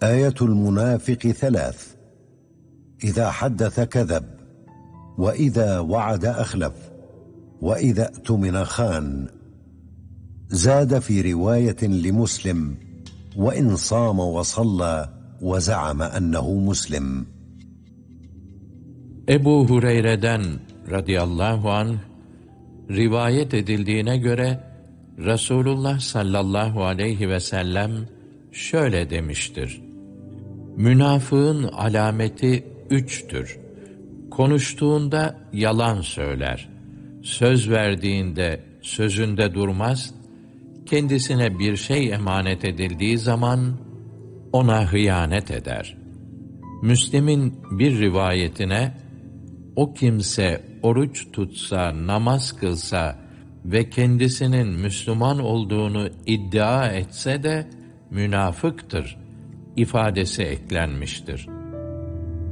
آية المنافق ثلاث: إذا حدث كذب، وإذا وعد أخلف، وإذا اؤتمن خان. زاد في رواية لمسلم: وإن صام وصلى وزعم أنه مسلم. Ebu Hureyre'den radıyallahu anh rivayet edildiğine göre Resulullah sallallahu aleyhi ve sellem şöyle demiştir: Münafığın alameti üçtür. Konuştuğunda yalan söyler, söz verdiğinde sözünde durmaz, kendisine bir şey emanet edildiği zaman ona hıyanet eder. Müslim'in bir rivayetine, o kimse oruç tutsa, namaz kılsa ve kendisinin Müslüman olduğunu iddia etse de münafıktır ifadesi eklenmiştir.